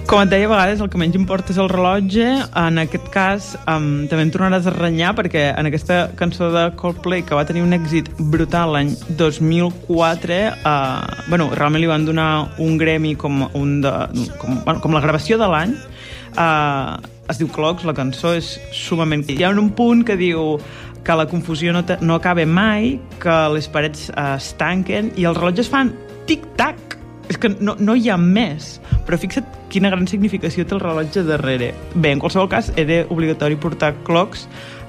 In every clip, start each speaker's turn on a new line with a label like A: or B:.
A: Com et deia, a vegades el que menys importa és el rellotge. En aquest cas, també em tornaràs a renyar, perquè en aquesta cançó de Coldplay, que va tenir un èxit brutal l'any 2004, realment li van donar un Grammy com la gravació de l'any. Es diu Clocks, la cançó és sumament... Hi ha un punt que diu que la confusió no acaba mai, que les parets es tanquen i els rellotges fan tic-tac. És que no hi ha més. Però fixa't quina gran significació té el rellotge darrere. Bé, en qualsevol cas, era obligatori portar clocks,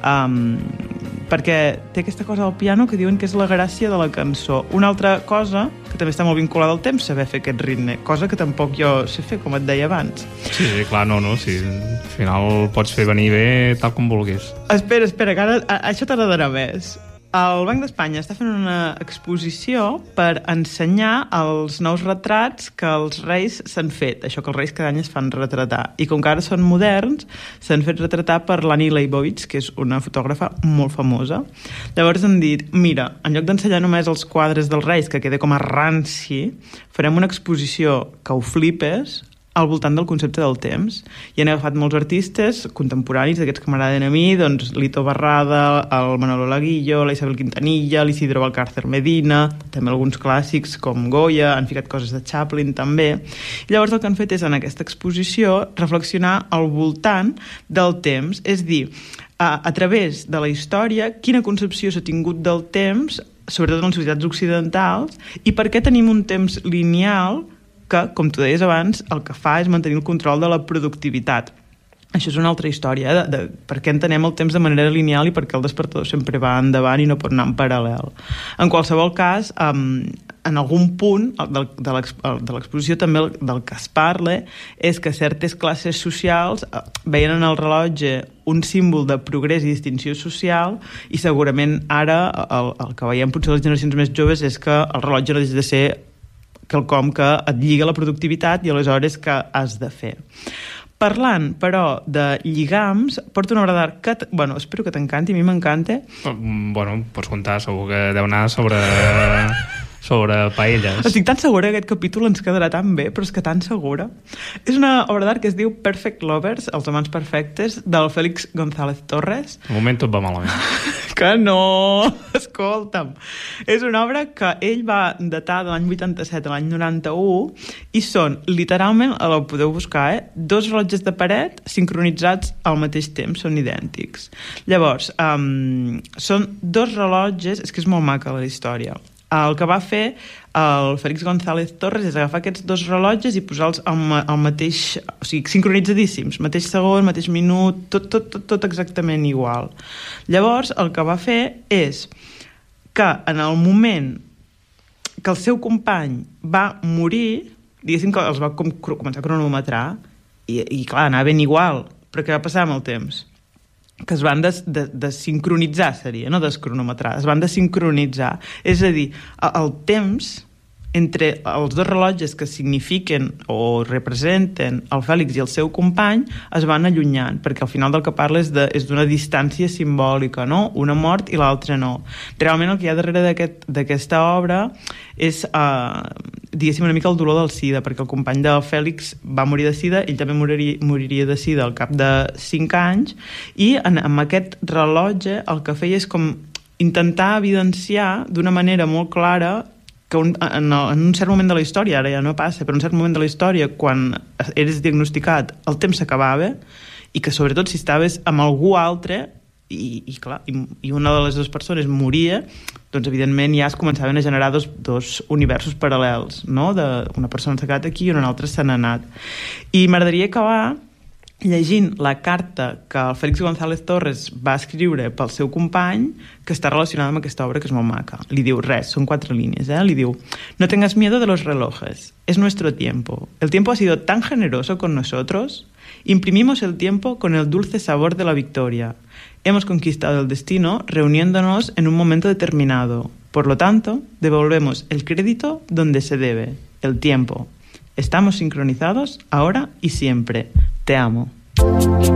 A: perquè té aquesta cosa al piano que diuen que és la gràcia de la cançó. Una altra cosa, que també està molt vinculada al temps, saber fer aquest ritme, cosa que tampoc jo sé fer, com et deia abans.
B: Sí, clar, no, sí, al final pots fer venir bé tal com vulguis.
A: Espera, que ara això t'agradarà més. El Banc d'Espanya està fent una exposició per ensenyar els nous retrats que els reis s'han fet. Això que els reis cada any es fan retratar. I com que ara són moderns, s'han fet retratar per l'Annie Leibovitz, que és una fotògrafa molt famosa. Llavors han dit, mira, en lloc d'ensenyar només els quadres dels reis, que queda com a ranci, farem una exposició que ho flipes al voltant del concepte del temps. I han agafat molts artistes contemporanis, d'aquests que m'agraden a mi, doncs Lito Barrada, el Manolo Laguillo, la Isabel Quintanilla, l'Isidro Valcárcer Medina, també alguns clàssics com Goya, han ficat coses de Chaplin també. I llavors el que han fet és, en aquesta exposició, reflexionar al voltant del temps, és dir, a través de la història, quina concepció s'ha tingut del temps, sobretot en les societats occidentals, i per què tenim un temps lineal que, com tu deies abans, el que fa és mantenir el control de la productivitat. Això és una altra història, de per què entenem el temps de manera lineal i per què el despertador sempre va endavant i no pot anar en paral·lel. En qualsevol cas, en algun punt de l'exposició també del que es parla és que certes classes socials veien en el rellotge un símbol de progrés i distinció social, i segurament ara el que veiem potser les generacions més joves és que el rellotge no deixa de ser quelcom que et lliga la productivitat i aleshores que has de fer. Parlant, però, de lligams, porto una obra d'art que... espero que t'encanti, a mi m'encanta.
B: Pots contar, segur que deu anar sobre paelles.
A: Estic tan segura que aquest capítol ens quedarà tan bé, però és que tan segura. És una obra d'art que es diu Perfect Lovers, els amants perfectes, del Félix González Torres.
B: De moment tot va malament.
A: Que no! Escolta'm. És una obra que ell va datar de l'any 87 a l'any 91 i són, literalment, la podeu buscar, dos rellotges de paret sincronitzats al mateix temps, són idèntics. Llavors, són dos rellotges, és que és molt maca la història. El que va fer el Félix González Torres és agafar aquests dos rellotges i posar-los al mateix... O sigui, sincronitzadíssims, mateix segon, mateix minut, tot exactament igual. Llavors, el que va fer és que en el moment que el seu company va morir, diguéssim que els va començar a cronometrar i clar, anava ben igual. Però què va passar amb el temps? Que es van desincronitzar, seria, no descronometrar, es van desincronitzar. És a dir, el temps entre els dos rellotges que signifiquen o representen el Fèlix i el seu company es van allunyant, perquè al final del que parla és d'una distància simbòlica, no? Una mort i l'altra no. Realment el que hi ha darrere d'aquesta obra és, diguéssim, una mica el dolor del SIDA, perquè el company del Fèlix va morir de SIDA, ell també moriria de SIDA al cap de 5 anys, i amb aquest rellotge el que feia és com intentar evidenciar d'una manera molt clara que en un cert moment de la història, ara ja no passa, però en un cert moment de la història, quan eres diagnosticat, el temps s'acabava, i que sobretot si estaves amb algú altre, i una de les dues persones moria, doncs evidentment ja es començaven a generar dos universos paral·lels, no? Una persona s'ha quedat aquí i una altra se n'ha anat. I m'agradaria acabar llegint la carta que el Félix González Torres va escriure pel seu company, que està relacionada amb aquesta obra, que és molt maca. Li diu res, són 4 línies, Li diu: no tengas miedo de los relojes, es nuestro tiempo. El tiempo ha sido tan generoso con nosotros, imprimimos el tiempo con el dulce sabor de la victoria. Hemos conquistado el destino reuniéndonos en un momento determinado. Por lo tanto, devolvemos el crédito donde se debe, el tiempo. Estamos sincronizados ahora y siempre. Te amo.